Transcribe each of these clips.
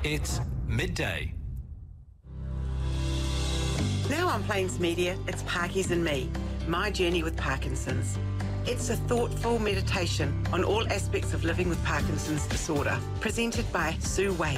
It's midday. Now on Plains Media, it's Parkies and Me, my journey with Parkinson's. It's a thoughtful meditation on all aspects of living with Parkinson's disorder, presented by Sue Wade.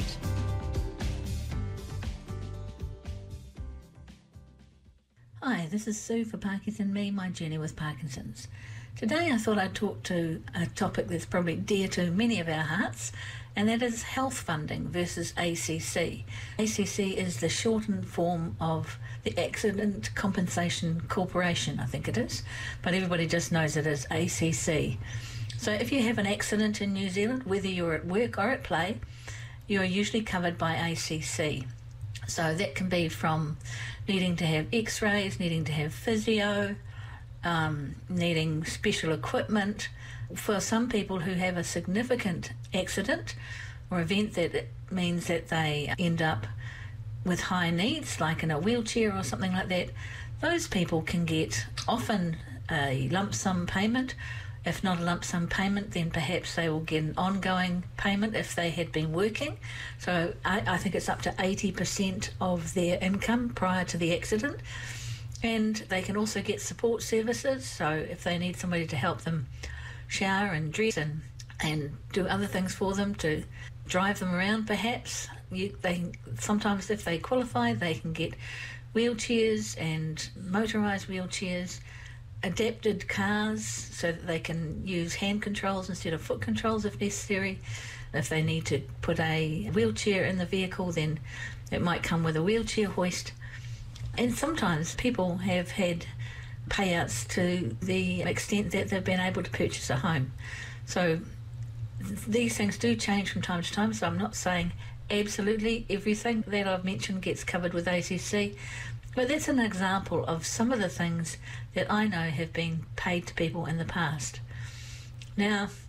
Hi, this is Sue for Parkies and Me, my journey with Parkinson's. Today I thought I'd talk to a topic that's probably dear to many of our hearts, and that is health funding versus ACC. ACC is the shortened form of the Accident Compensation Corporation, I think it is, but everybody just knows it as ACC. So if you have an accident in New Zealand, whether you're at work or at play, you're usually covered by ACC. So that can be from needing to have x-rays, needing to have physio, needing special equipment. For some people who have a significant accident or event that it means that they end up with high needs, like in a wheelchair or something like that, those people can get often a lump sum payment. If not a lump sum payment, then perhaps they will get an ongoing payment if they had been working. So I think it's up to 80% of their income prior to the accident. And they can also get support services. So if they need somebody to help them shower and dress and do other things for them, to drive them around perhaps, sometimes if they qualify, they can get wheelchairs and motorised wheelchairs, adapted cars so that they can use hand controls instead of foot controls if necessary. If they need to put a wheelchair in the vehicle, then it might come with a wheelchair hoist. And sometimes people have had payouts to the extent that they've been able to purchase a home. So these things do change from time to time, so I'm not saying absolutely everything that I've mentioned gets covered with ACC, but that's an example of some of the things that I know have been paid to people in the past. Now,